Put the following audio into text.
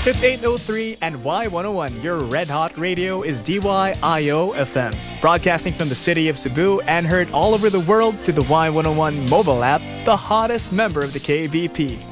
It's 8:03 and Y101, your red hot radio, is DYIO FM. Broadcasting from the city of Cebu and heard all over the world through the Y101 mobile app, the hottest member of the KBP.